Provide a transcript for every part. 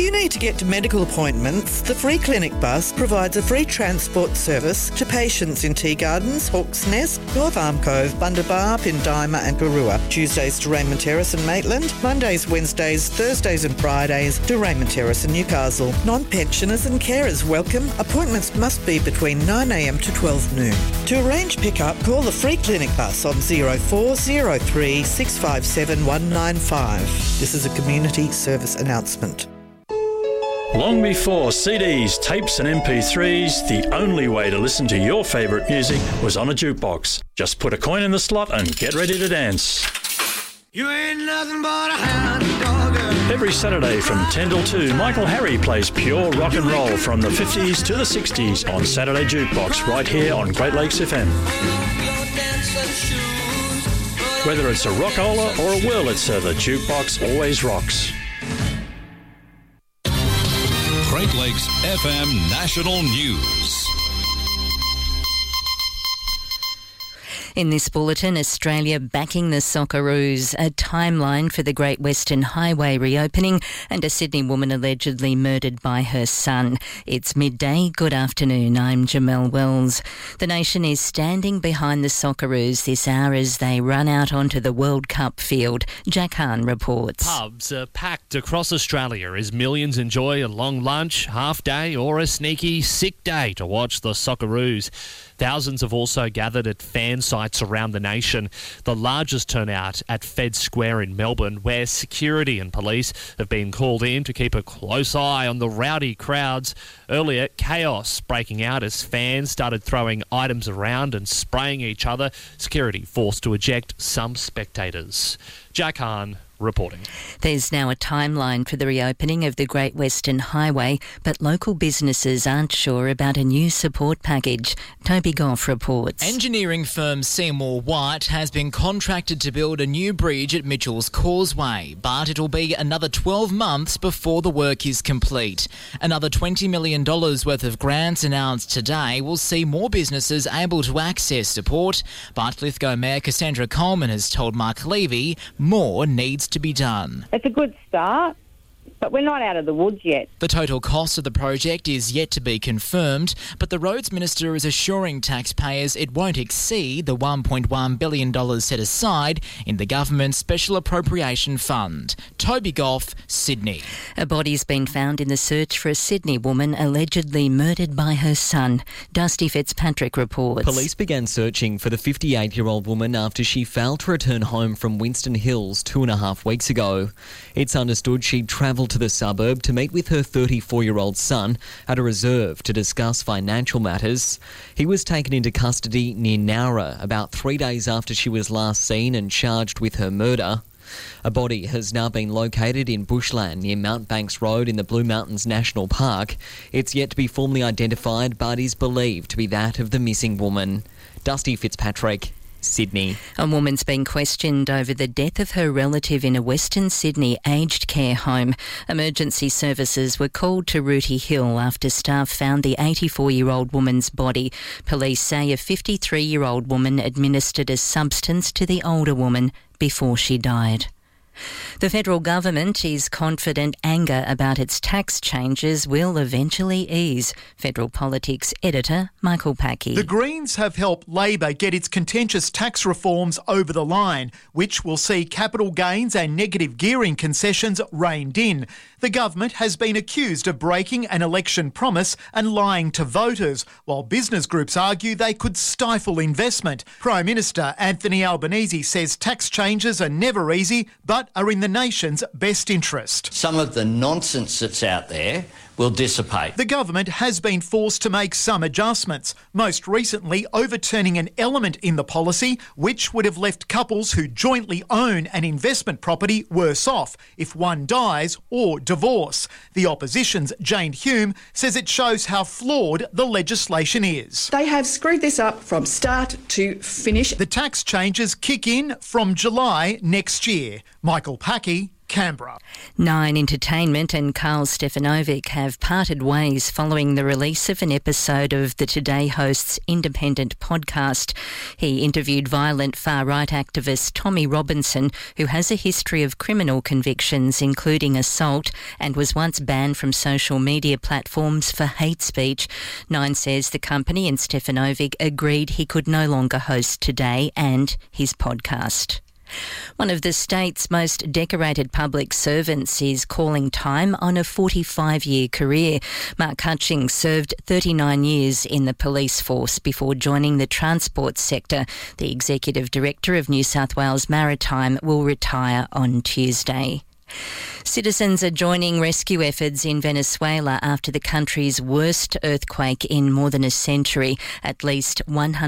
you need to get to medical appointments, the Free Clinic bus provides a free transport service to patients in Tea Gardens, Hawk's Nest, North Arm Cove, Bundabar, Pindima and Garua. Tuesdays to Raymond Terrace and Maitland, Mondays, Wednesdays, Thursdays and Fridays to Raymond Terrace and Newcastle. Non-pensioners and carers welcome. Appointments must be between 9am to 12 noon. To arrange pick-up, call the Free Clinic bus on 0403 657 195. This is a community service announcement. Long before CDs, tapes and MP3s, the only way to listen to your favourite music was on a jukebox. Just put a coin in the slot and get ready to dance. You ain't nothing but a hound dog. Every Saturday from 10 till 2, Michael Harry plays pure rock and roll from the 50s to the 60s on Saturday Jukebox right here on Great Lakes FM. Whether it's a rockola or a Wurlitzer, the jukebox always rocks. Great Lakes FM National News. In this bulletin, Australia backing the Socceroos, a timeline for the Great Western Highway reopening, and a Sydney woman allegedly murdered by her son. It's midday. Good afternoon. I'm Jamelle Wells. The nation is standing behind the Socceroos this hour as they run out onto the World Cup field. Jack Hahn reports. Pubs are packed across Australia as millions enjoy a long lunch, half day or a sneaky sick day to watch the Socceroos. Thousands have also gathered at fan sites around the nation. The largest turnout at Fed Square in Melbourne, where security and police have been called in to keep a close eye on the rowdy crowds. Earlier, chaos breaking out as fans started throwing items around and spraying each other. Security forced to eject some spectators. Jack Hahn reporting. There's now a timeline for the reopening of the Great Western Highway, but local businesses aren't sure about a new support package. Toby Goff reports. Engineering firm Seymour White has been contracted to build a new bridge at Mitchell's Causeway, but it'll be another 12 months before the work is complete. Another $20 million worth of grants announced today will see more businesses able to access support, but Lithgow Mayor Cassandra Coleman has told Mark Levy more needs to be done. It's a good start, but we're not out of the woods yet. The total cost of the project is yet to be confirmed, but the Roads Minister is assuring taxpayers it won't exceed the $1.1 billion set aside in the government's Special Appropriation Fund. Toby Goff, Sydney. A body's been found in the search for a Sydney woman allegedly murdered by her son. Dusty Fitzpatrick reports. Police began searching for the 58-year-old woman after she failed to return home from Winston Hills 2.5 weeks ago. It's understood she'd travelled to the suburb to meet with her 34-year-old son at a reserve to discuss financial matters. He was taken into custody near Nowra about 3 days after she was last seen and charged with her murder. A body has now been located in bushland near Mount Banks Road in the Blue Mountains National Park. It's yet to be formally identified but is believed to be that of the missing woman. Dusty Fitzpatrick, Sydney. A woman's been questioned over the death of her relative in a Western Sydney aged care home. Emergency services were called to Rooty Hill after staff found the 84-year-old woman's body. Police say a 53-year-old woman administered a substance to the older woman before she died. The federal government is confident anger about its tax changes will eventually ease. Federal Politics editor Michael Packey. The Greens have helped Labor get its contentious tax reforms over the line, which will see capital gains and negative gearing concessions reined in. The government has been accused of breaking an election promise and lying to voters, while business groups argue they could stifle investment. Prime Minister Anthony Albanese says tax changes are never easy, but are in the nation's best interest. Some of the nonsense that's out there will dissipate. The government has been forced to make some adjustments, most recently overturning an element in the policy which would have left couples who jointly own an investment property worse off if one dies or divorce. The opposition's Jane Hume says it shows how flawed the legislation is. They have screwed this up from start to finish. The tax changes kick in from July next year. Michael Packey, Canberra. Nine Entertainment and Carl Stefanovic have parted ways following the release of an episode of the Today host's independent podcast. He interviewed violent far-right activist Tommy Robinson, who has a history of criminal convictions, including assault, and was once banned from social media platforms for hate speech. Nine says the company and Stefanovic agreed he could no longer host Today and his podcast. One of the state's most decorated public servants is calling time on a 45-year career. Mark Hutchings served 39 years in the police force before joining the transport sector. The Executive Director of New South Wales Maritime will retire on Tuesday. Citizens are joining rescue efforts in Venezuela after the country's worst earthquake in more than a century. At least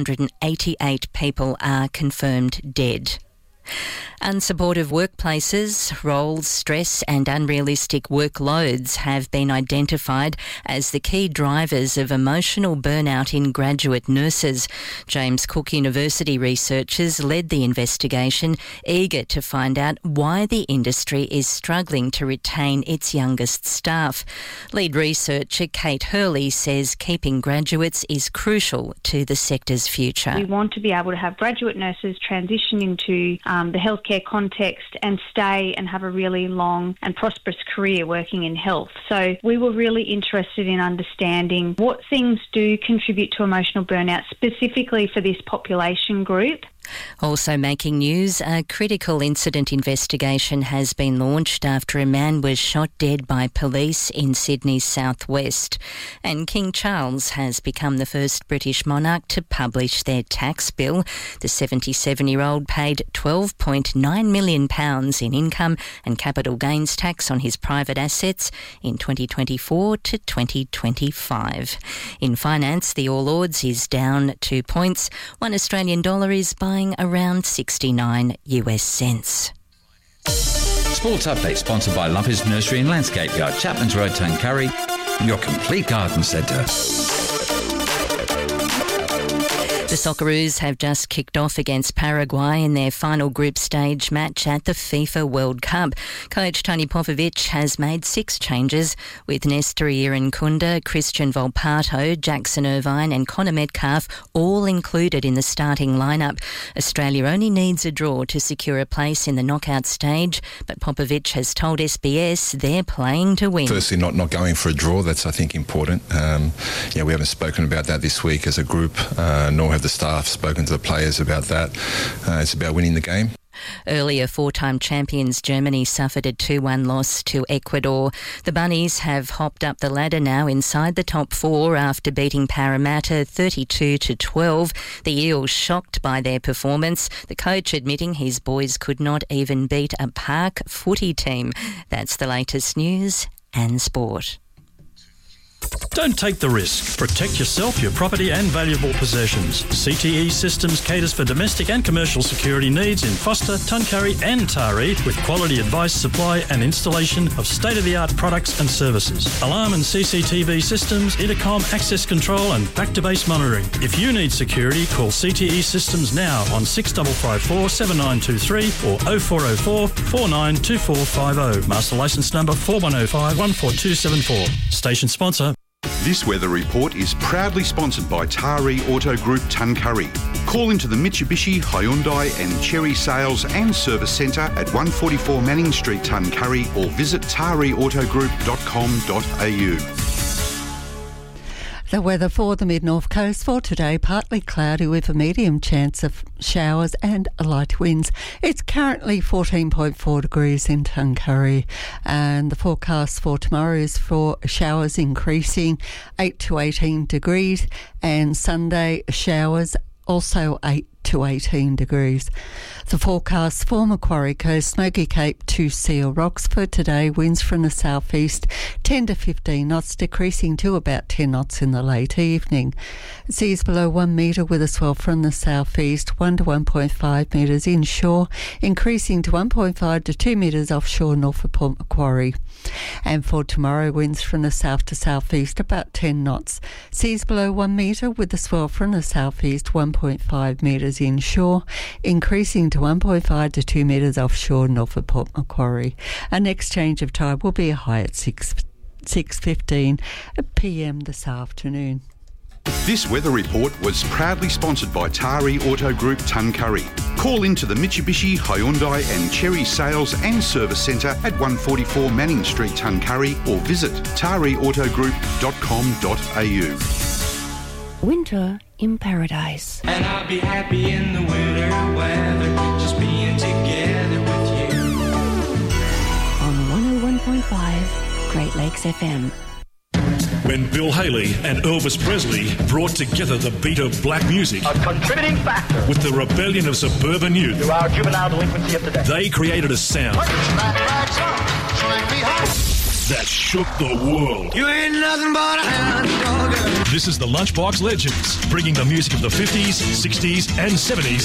188 people are confirmed dead. Unsupportive workplaces, roles, stress and unrealistic workloads have been identified as the key drivers of emotional burnout in graduate nurses. James Cook University researchers led the investigation, eager to find out why the industry is struggling to retain its youngest staff. Lead researcher Kate Hurley says keeping graduates is crucial to the sector's future. We want to be able to have graduate nurses transition into the healthcare context and stay and have a really long and prosperous career working in health. So we were really interested in understanding what things do contribute to emotional burnout specifically for this population group. Also making news, a critical incident investigation has been launched after a man was shot dead by police in Sydney's southwest. And King Charles has become the first British monarch to publish their tax bill. The 77-year-old paid £12.9 million in income and capital gains tax on his private assets in 2024 to 2025. In finance, the All Ords is down 2 points. $1 Australian is buying around 69 US cents. Sports Update sponsored by Lumpy's Nursery and Landscape Yard, Chapman's Road, Tuncurry, your complete garden centre. The Socceroos have just kicked off against Paraguay in their final group stage match at the FIFA World Cup. Coach Tony Popovic has made 6 changes, with Nestor Irankunda, Christian Volpato, Jackson Irvine and Connor Metcalf all included in the starting lineup. Australia only needs a draw to secure a place in the knockout stage, but Popovic has told SBS they're playing to win. Firstly, not going for a draw, that's I think important. We haven't spoken about that this week as a group, nor have the staff spoken to the players about that. It's about winning the game. Earlier, 4-time champions Germany suffered a 2-1 loss to Ecuador. The Bunnies have hopped up the ladder now inside the top 4 after beating Parramatta 32-12. The Eels shocked by their performance, the coach admitting his boys could not even beat a park footy team. That's the latest news and sport. Don't take the risk. Protect yourself, your property and valuable possessions. CTE Systems caters for domestic and commercial security needs in Foster, Tuncurry and Taree with quality advice, supply and installation of state-of-the-art products and services. Alarm and CCTV systems, intercom, access control and back-to-base monitoring. If you need security, call CTE Systems now on 6554 7923 or 0404 492450. Master licence number 4105 14274. Station sponsor. This weather report is proudly sponsored by Taree Auto Group Tuncurry. Call into the Mitsubishi, Hyundai and Chery Sales and Service Centre at 144 Manning Street, Tuncurry, or visit tareautogroup.com.au. The weather for the mid-north coast for today, partly cloudy with a medium chance of showers and light winds. It's currently 14.4 degrees in Tuncurry, and the forecast for tomorrow is for showers increasing 8 to 18 degrees, and Sunday showers also 8 to 18 degrees. The forecast for Macquarie Coast, Smoky Cape to Seal Rocks for today, winds from the southeast 10 to 15 knots, decreasing to about 10 knots in the late evening. Seas below 1 metre with a swell from the southeast 1 to 1.5 metres inshore, increasing to 1.5 to 2 metres offshore north of Port Macquarie. And for tomorrow, winds from the south to southeast about 10 knots. Seas below 1 metre with the swell from the southeast 1.5 metres inshore, increasing to 1.5 to 2 metres offshore north of Port Macquarie. Our next change of tide will be a high at 6:15 p.m. this afternoon. This weather report was proudly sponsored by Tari Auto Group Tuncurry. Call into the Mitsubishi, Hyundai and Cherry Sales and Service Centre at 144 Manning Street, Tuncurry, or visit tariautogroup.com.au. Winter in paradise. And I'll be happy in the winter weather, just being together with you. On 101.5 Great Lakes FM. When Bill Haley and Elvis Presley brought together the beat of black music, a contributing factor, with the rebellion of suburban youth, to our juvenile delinquency of today, they created a sound that shook the world. You ain't nothing but a hound dog. This is the Lunchbox Legends, bringing the music of the 50s, 60s and 70s